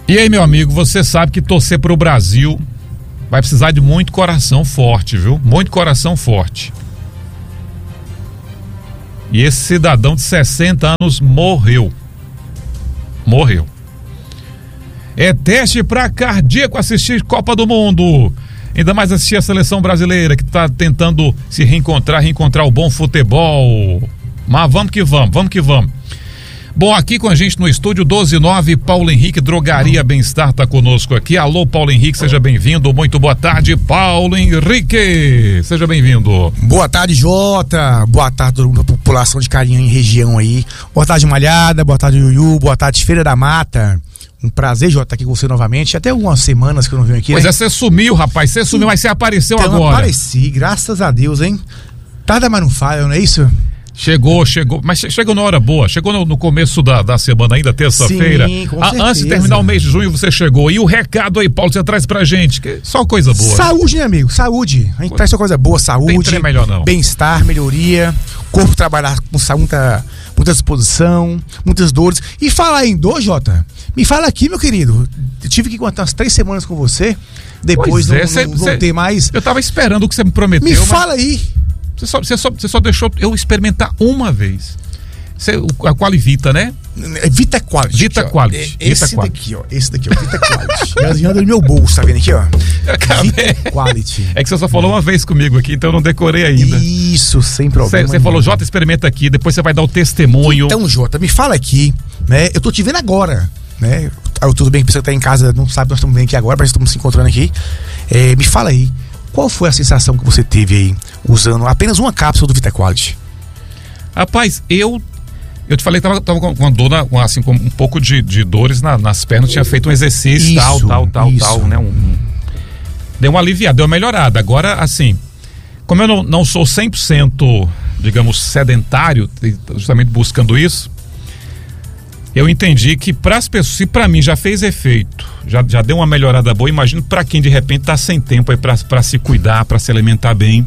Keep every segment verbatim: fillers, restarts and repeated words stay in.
E aí, meu amigo, você sabe que torcer pro Brasil vai precisar de muito coração forte, viu? Muito coração forte. E esse cidadão de sessenta anos morreu. Morreu. É teste para cardíaco assistir Copa do Mundo. Ainda mais assistir a seleção brasileira que está tentando se reencontrar, reencontrar o bom futebol. Mas vamos que vamos, vamos que vamos. Bom, aqui com a gente no estúdio doze e nove, Paulo Henrique, Drogaria Bem-Estar está conosco aqui. Alô, Paulo Henrique, seja bem-vindo. Muito boa tarde, Paulo Henrique. Seja bem-vindo. Boa tarde, Jota. Boa tarde, toda a população de Carinha em região aí. Boa tarde, Malhada. Boa tarde, Yuyu. Boa tarde, Feira da Mata. Um prazer, Jota, estar aqui com você novamente. Até algumas semanas que eu não venho aqui. Pois né? é, você sumiu, rapaz. Você sumiu, mas você apareceu então, agora. Apareci, graças a Deus, hein? Tarda, mas não falha, não é isso? Chegou, chegou, mas chegou na hora boa, chegou no, no começo da, da semana ainda, terça-feira. Sim, com a, certeza. Antes de terminar o mês de junho você chegou. E o recado aí, Paulo, você traz pra gente, que só coisa boa. Saúde, né, amigo? Saúde. A gente traz só coisa boa, saúde. Tem trem melhor não. Bem-estar, melhoria, corpo trabalhar com muita, muita disposição, muitas dores. E falar em dor, Jota, me fala aqui, meu querido. Eu tive que contar umas três semanas com você, depois Pois não, é, não, cê, não cê, voltei mais. Eu tava esperando o que você me prometeu. Me mas... fala aí. Você só, você, só, você só deixou eu experimentar uma vez. Você, a Qualivita, né? Vita Quality. Vita aqui, Quality. Esse Vita daqui, ó. Esse daqui, ó. Vita Quality. Já anda no meu bolso, tá vendo aqui, ó? Vita Quality. É que você só falou uma vez comigo aqui, então eu não decorei ainda. Isso, sem problema. Você falou, Jota, experimenta aqui, depois você vai dar o testemunho. Então, Jota, me fala aqui, né? Eu tô te vendo agora, né? Eu, tudo bem que você tá em casa, não sabe, nós estamos bem aqui agora, mas estamos se encontrando aqui. É, me fala aí, qual foi a sensação que você teve aí, usando apenas uma cápsula do Vita Quality? Rapaz, eu... Eu te falei que tava, tava com uma dor, na, assim, com um pouco de, de dores na, nas pernas, tinha feito um exercício, isso, tal, tal, tal, isso. tal, né? Um, um, deu uma aliviada, deu uma melhorada. Agora, assim, como eu não, não sou cem por cento, digamos, sedentário, justamente buscando isso, eu entendi que para as pessoas, se para mim já fez efeito, já, já deu uma melhorada boa, imagino para quem de repente tá sem tempo aí para se cuidar, para se alimentar bem,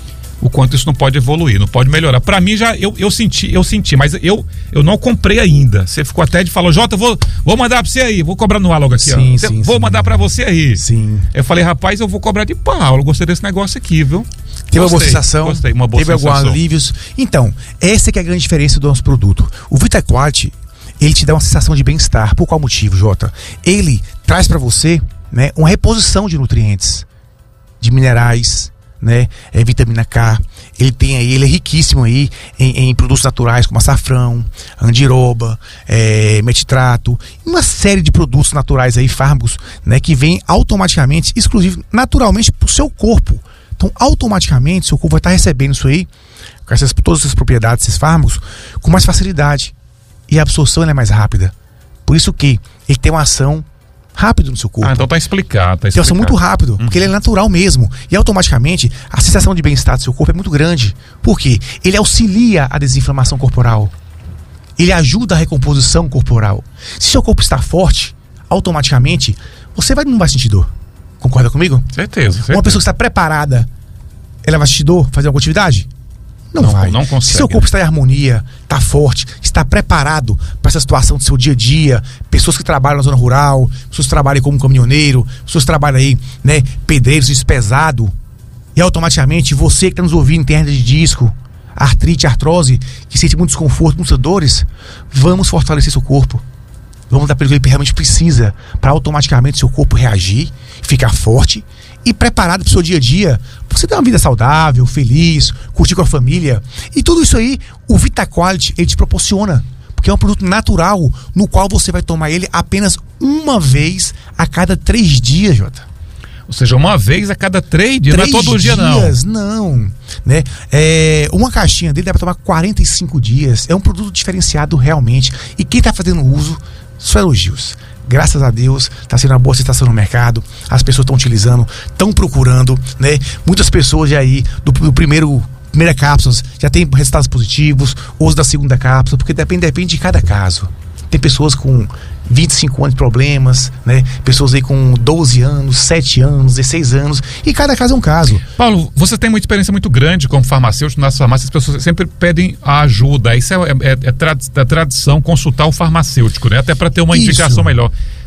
o quanto isso não pode evoluir, não pode melhorar. Pra mim já, eu, eu senti, eu senti, mas eu, eu não comprei ainda. Você ficou até de falar, Jota, vou, vou mandar pra você aí, vou cobrar no ar logo aqui, sim, ó. Sim, vou sim. mandar pra você aí. Sim. Eu falei, rapaz, eu vou cobrar de Paulo, gostei desse negócio aqui, viu? Teve gostei, uma boa sensação? Gostei, uma boa teve sensação. alguns alívios? Então, essa que é a grande diferença do nosso produto. O Vita Quality, ele te dá uma sensação de bem-estar. Por qual motivo, Jota? Ele traz pra você, né, uma reposição de nutrientes, de minerais, né, é, vitamina K. Ele tem aí, ele é riquíssimo aí em, em produtos naturais como açafrão, andiroba, é, metitrato, uma série de produtos naturais aí, fármacos, né, que vêm automaticamente, exclusivo, naturalmente pro seu corpo. Então, automaticamente, seu corpo vai estar recebendo isso aí, com essas, todas essas propriedades, esses fármacos, com mais facilidade. E a absorção ela é mais rápida. Por isso que ele tem uma ação rápido no seu corpo. Ah, então tá explicado, tá explicado. Tem ação muito rápido, Uhum. porque ele é natural mesmo. E automaticamente a sensação de bem-estar do seu corpo é muito grande. Por quê? Ele auxilia a desinflamação corporal. Ele ajuda a recomposição corporal. Se seu corpo está forte, automaticamente você vai, não vai sentir dor. Concorda comigo? Certeza, certeza. Uma pessoa que está preparada, ela vai sentir dor, fazer alguma atividade? Não, Não, vai. não consegue. Se seu corpo está em harmonia, está forte, está preparado para essa situação do seu dia a dia, pessoas que trabalham na zona rural, pessoas que trabalham como caminhoneiro, pessoas que trabalham aí, né, pedreiros, isso pesado, e automaticamente você que está nos ouvindo, tem hernia de disco, artrite, artrose, que sente muito desconforto, muitas dores, vamos fortalecer seu corpo. Vamos dar para ele que ele realmente precisa, para automaticamente seu corpo reagir, ficar forte e preparado para o seu dia a dia, pra você ter uma vida saudável, feliz, curtir com a família. E tudo isso aí, o Vita Quality, ele te proporciona. Porque é um produto natural, no qual você vai tomar ele apenas uma vez a cada três dias, Jota. Ou seja, uma vez a cada três dias, Três não é todo dia não. dias, não. Né? É, uma caixinha dele dá pra tomar quarenta e cinco dias. É um produto diferenciado realmente. E quem tá fazendo uso, só elogios. Graças a Deus, está sendo uma boa aceitação no mercado. As pessoas estão utilizando, estão procurando, né? Muitas pessoas já aí do, do primeiro primeira cápsula já tem resultados positivos, uso da segunda cápsula, porque depende, depende de cada caso. Tem pessoas com vinte e cinco anos de problemas, né? Pessoas aí com doze anos, sete anos, dezesseis anos, e cada caso é um caso. Paulo, você tem uma experiência muito grande como farmacêutico. Nas farmácias as pessoas sempre pedem a ajuda. Isso é, é, é, trad, é tradição consultar o farmacêutico, né? Até para ter uma Isso. indicação melhor.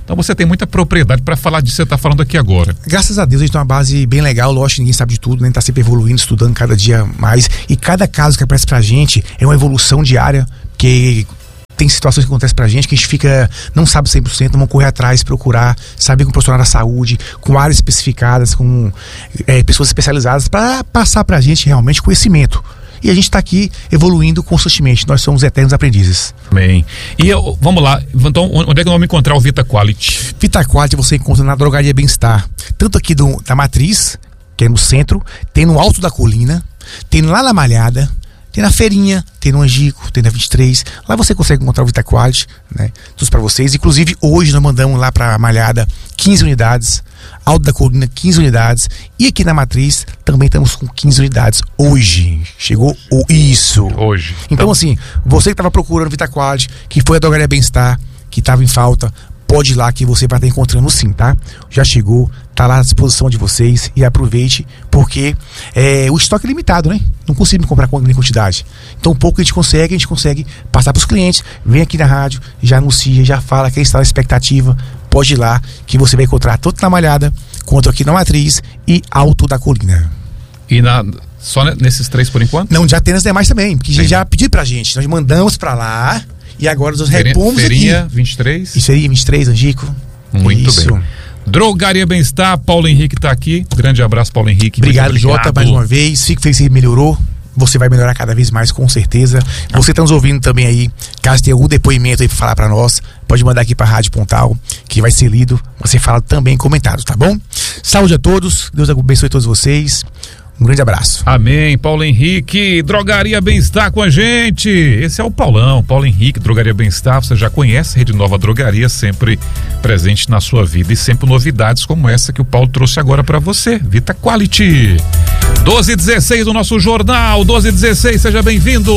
Então você tem muita propriedade para falar disso que você está falando aqui agora. Graças a Deus a gente tem uma base bem legal, lógico que ninguém sabe de tudo, né? A gente tá sempre evoluindo, estudando cada dia mais, e cada caso que aparece pra gente é uma evolução diária, que tem situações que acontecem pra gente que a gente fica, não sabe cem por cento, vamos correr atrás, procurar, saber com o profissional da saúde, com áreas especificadas, com é, pessoas especializadas, para passar pra gente realmente conhecimento. E a gente está aqui evoluindo constantemente. Nós somos eternos aprendizes. Bem. E eu, vamos lá. Então, onde é que nós vamos encontrar o Vita Quality? Vita Quality você encontra na Drogaria Bem-Estar. Tanto aqui do, da Matriz, que é no centro, tem no Alto da Colina, tem lá na Malhada, tem na Feirinha, tem no Angico, tem na vinte e três. Lá você consegue encontrar o Vita Quality, né? Tudo para vocês. Inclusive, hoje nós mandamos lá para a Malhada quinze unidades. Alto da Colina, quinze unidades. E aqui na Matriz também estamos com quinze unidades. Hoje. Chegou o isso. Hoje. Então, então assim, você que estava procurando Vita Quality, que foi a Drogaria Bem-Estar, que estava em falta, pode ir lá que você vai estar encontrando sim, tá? Já chegou, tá lá à disposição de vocês, e aproveite, porque é, o estoque é limitado, né? Não consigo comprar em quantidade. Então, um pouco que a gente consegue, a gente consegue passar para os clientes. Vem aqui na rádio, já anuncia, já fala, quer instalar a expectativa. Pode ir lá, que você vai encontrar tanto na Malhada, quanto aqui na Matriz e Alto da Colina. E na, só nesses três por enquanto? Não, já tem nas demais também, porque já pediu pra gente. Nós mandamos pra lá e agora nós repomos Feirinha, aqui. vinte e três? Isso aí, vinte e três, Angico. Muito Isso. bem. Drogaria Bem-Estar, Paulo Henrique tá aqui. Grande abraço, Paulo Henrique. Obrigado, obrigado, Jota, mais uma vez. Fico feliz que melhorou. Você vai melhorar cada vez mais, com certeza. Você está nos ouvindo também aí, caso tenha algum depoimento aí para falar para nós, pode mandar aqui para a Rádio Pontal, que vai ser lido, você fala também em comentários, tá bom? Saúde a todos, Deus abençoe todos vocês. Um grande abraço. Amém, Paulo Henrique, Drogaria Bem-Estar com a gente. Esse é o Paulão, Paulo Henrique, Drogaria Bem-Estar. Você já conhece, Rede Nova Drogaria, sempre presente na sua vida e sempre novidades como essa que o Paulo trouxe agora para você. Vita Quality. doze e dezesseis do nosso jornal, doze e dezesseis, seja bem-vindo.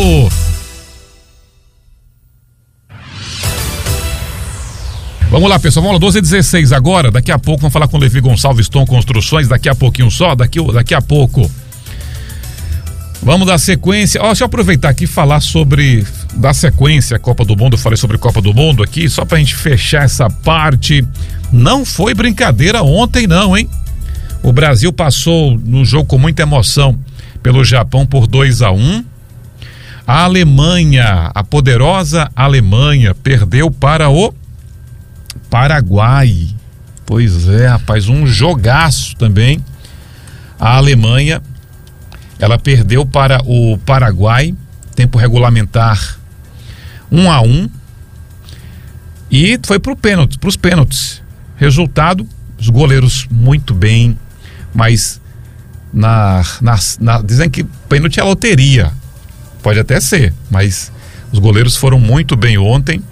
Vamos lá, pessoal, vamos lá, doze e dezesseis agora, daqui a pouco vamos falar com o Levi Gonçalves Tom Construções, daqui a pouquinho só, daqui, daqui a pouco. Vamos dar sequência, ó, deixa eu aproveitar aqui e falar sobre, da sequência, Copa do Mundo, eu falei sobre Copa do Mundo aqui, só pra gente fechar essa parte. Não foi brincadeira ontem não, hein? O Brasil passou no jogo com muita emoção pelo Japão por dois a um. A Alemanha, a poderosa Alemanha, perdeu para o Paraguai. Pois é, rapaz, um jogaço também. A Alemanha, ela perdeu para o Paraguai, tempo regulamentar um a um, e foi para o pênalti, para os pênaltis. Resultado, os goleiros muito bem, mas na, na, na, dizem que pênalti é loteria, pode até ser, mas os goleiros foram muito bem ontem.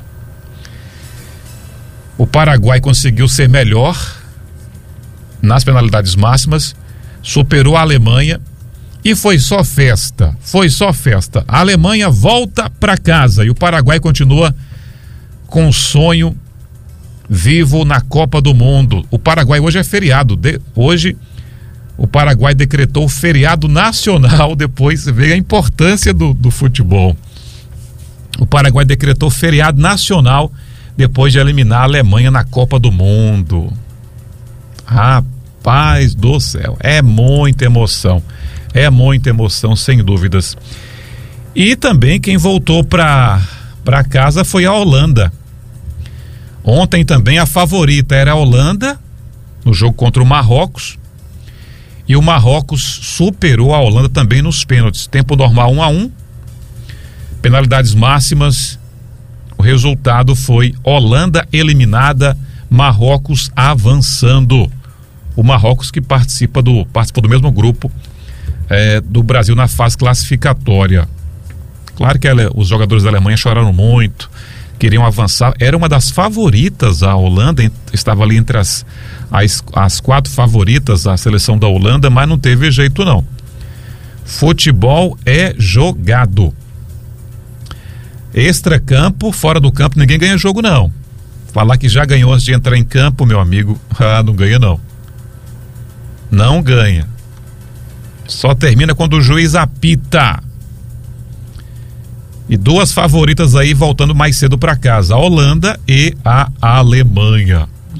O Paraguai conseguiu ser melhor nas penalidades máximas, superou a Alemanha e foi só festa, foi só festa. A Alemanha volta para casa e o Paraguai continua com o sonho vivo na Copa do Mundo. O Paraguai hoje é feriado, de, hoje o Paraguai decretou feriado nacional, depois veio a importância do, do futebol. O Paraguai decretou feriado nacional depois de eliminar a Alemanha na Copa do Mundo. Rapaz do céu, é muita emoção, é muita emoção, sem dúvidas. E também quem voltou para para casa foi a Holanda. Ontem também a favorita era a Holanda, no jogo contra o Marrocos, e o Marrocos superou a Holanda também nos pênaltis, tempo normal um a um, penalidades máximas. O resultado foi Holanda eliminada, Marrocos avançando. O Marrocos que participa do, participa do mesmo grupo é, do Brasil na fase classificatória. Claro que ela, os jogadores da Alemanha choraram muito, queriam avançar. Era uma das favoritas a Holanda, estava ali entre as, as, as quatro favoritas a seleção da Holanda, mas não teve jeito não. Futebol é jogado. Extra-campo, fora do campo, ninguém ganha jogo não. Falar que já ganhou antes de entrar em campo, meu amigo, ah, não ganha não. Não ganha. Só termina quando o juiz apita. E duas favoritas aí voltando mais cedo para casa, a Holanda e a Alemanha.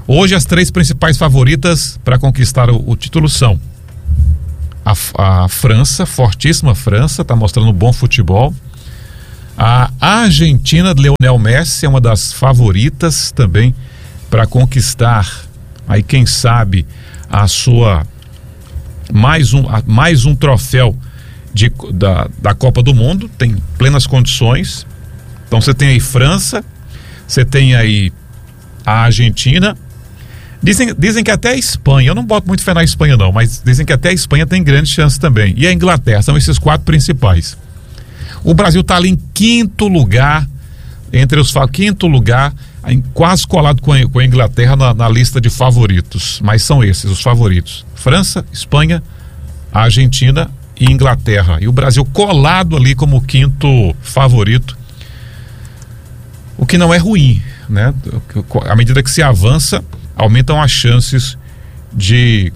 Hoje as três principais favoritas para conquistar o, o título são a, a França, fortíssima França, está mostrando bom futebol. A Argentina de Lionel Messi é uma das favoritas também para conquistar, aí quem sabe, a sua mais um, a, mais um troféu de, da, da Copa do Mundo, tem plenas condições. Então você tem aí França, você tem aí a Argentina, dizem, dizem que até a Espanha, eu não boto muito fé na Espanha não, mas dizem que até a Espanha tem grande chance também, e a Inglaterra, são esses quatro principais. O Brasil está ali em quinto lugar, entre os quinto lugar, em, quase colado com a, com a Inglaterra na, na lista de favoritos. Mas são esses os favoritos: França, Espanha, Argentina e Inglaterra. E o Brasil colado ali como quinto favorito. O que não é ruim, né? À medida que se avança, aumentam as chances de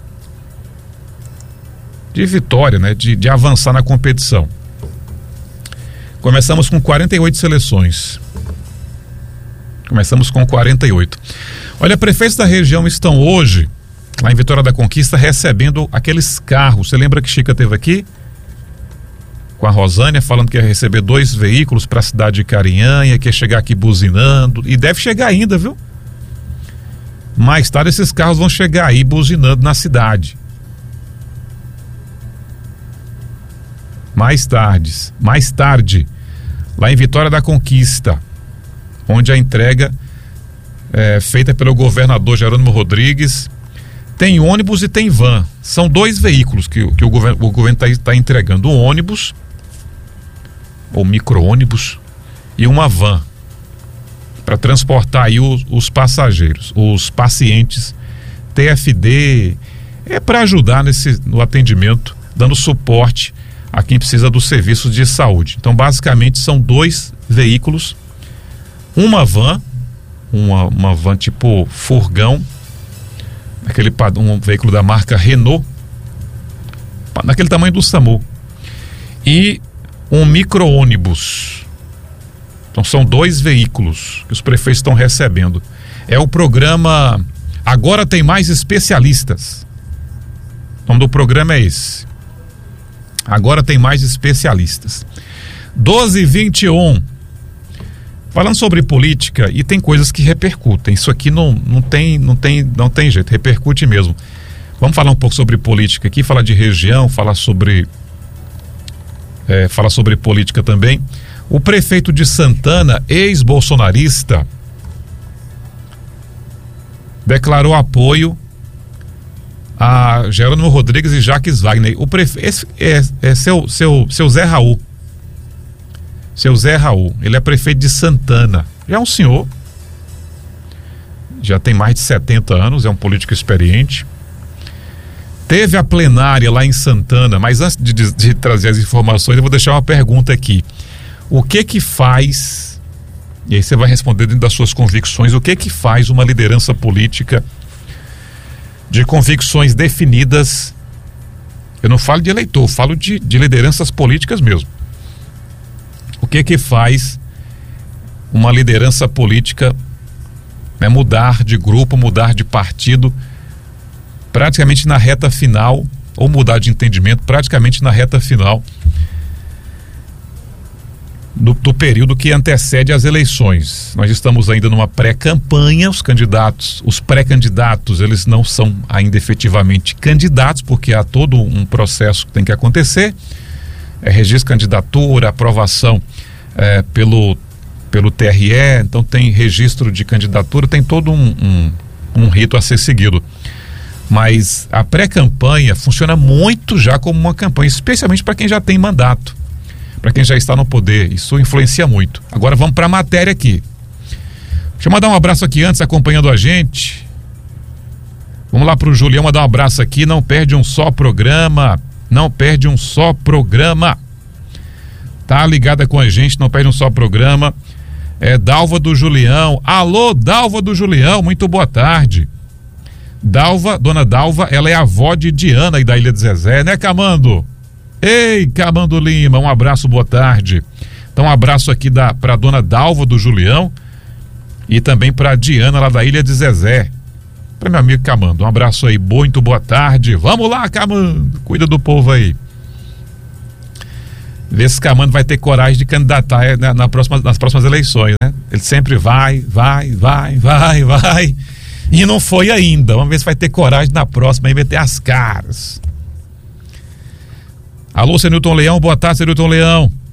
de vitória, né? De, de avançar na competição. Começamos com quarenta e oito seleções. Começamos com quarenta e oito. Olha, prefeitos da região estão hoje, lá em Vitória da Conquista, recebendo aqueles carros. Você lembra que Chica teve aqui com a Rosânia, falando que ia receber dois veículos para a cidade de Carinhanha, que ia chegar aqui buzinando, e deve chegar ainda, viu? Mais tarde esses carros vão chegar aí buzinando na cidade. Mais tarde, mais tarde, lá em Vitória da Conquista, onde a entrega é feita pelo governador Jerônimo Rodrigues, tem ônibus e tem van. São dois veículos que, que o governo o governo está tá entregando: um ônibus, ou micro-ônibus, e uma van, para transportar aí os, os passageiros, os pacientes T F D, é para ajudar nesse, no atendimento, dando suporte a quem precisa dos serviços de saúde. Então, basicamente, são dois veículos, uma van, uma, uma van tipo furgão, aquele, um veículo da marca Renault, naquele tamanho do SAMU, e um micro-ônibus. Então, são dois veículos que os prefeitos estão recebendo. É o programa Agora Tem Mais Especialistas. O nome do programa é esse. Agora Tem Mais Especialistas. doze e vinte e um. Falando sobre política, e tem coisas que repercutem. Isso aqui não, não, tem, não, tem, não tem jeito, repercute mesmo. Vamos falar um pouco sobre política aqui, falar de região, falar sobre é, falar sobre política também. O prefeito de Santana, ex-bolsonarista, declarou apoio a Jerônimo Rodrigues e Jacques Wagner. O prefe... Esse é, é seu, seu, seu Zé Raul. Seu Zé Raul. Ele é prefeito de Santana. Já é um senhor. Já tem mais de setenta anos, é um político experiente. Teve a plenária lá em Santana, mas antes de, de, de trazer as informações, eu vou deixar uma pergunta aqui. O que que faz, e aí você vai responder dentro das suas convicções, o que que faz uma liderança política de convicções definidas? Eu não falo de eleitor, eu falo de, de lideranças políticas mesmo. O que que faz uma liderança política, né, mudar de grupo, mudar de partido praticamente na reta final, ou mudar de entendimento praticamente na reta final do, do período que antecede as eleições? Nós estamos ainda numa pré-campanha, os candidatos, os pré-candidatos, eles não são ainda efetivamente candidatos, porque há todo um processo que tem que acontecer, é, registro de candidatura, aprovação é, pelo, pelo T R E, então tem registro de candidatura, tem todo um, um, um rito a ser seguido. Mas a pré-campanha funciona muito já como uma campanha, especialmente para quem já tem mandato, para quem já está no poder. Isso influencia muito. Agora vamos para a matéria aqui. Deixa eu mandar um abraço aqui antes, acompanhando a gente. Vamos lá para o Julião mandar um abraço aqui. Não perde um só programa. Não perde um só programa. Tá ligada com a gente, não perde um só programa. É Dalva do Julião. Alô, Dalva do Julião, muito boa tarde. Dalva, dona Dalva, ela é avó de Diana e da Ilha de Zezé, né, Camando? Ei, Camando Lima, um abraço, boa tarde. Então, um abraço aqui da, pra dona Dalva do Julião e também pra Diana lá da Ilha de Zezé. Para meu amigo Camando, um abraço aí, muito boa tarde. Vamos lá, Camando, cuida do povo aí. Vê se Camando vai ter coragem de candidatar na, na próxima, nas próximas eleições, né? Ele sempre vai, vai, vai, vai, vai. E não foi ainda. Vamos ver se vai ter coragem na próxima e meter as caras. Alô, Senilton Leão, boa tarde, Senilton Leão.